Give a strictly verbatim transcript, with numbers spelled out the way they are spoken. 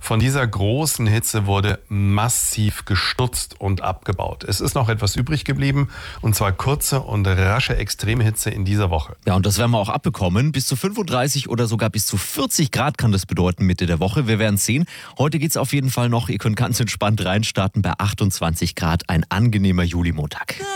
Von dieser großen Hitze wurde massiv gestutzt und abgebaut. Es ist noch etwas übrig geblieben, und zwar kurze und rasche Extremhitze in dieser Woche. Ja, und das werden wir auch abbekommen. Bis zu fünfunddreißig oder sogar bis zu vierzig Grad kann das bedeuten Mitte der Woche. Wir werden sehen. Heute geht es auf jeden Fall noch. Ihr könnt ganz entspannt reinstarten bei achtundzwanzig Grad. Ein angenehmer Julimontag.